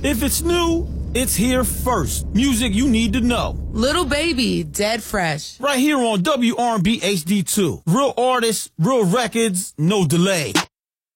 If it's new, it's here first. Music you need to know. Little Baby, Dead Fresh. Right here on WRB HD2. Real artists, real records, no delay.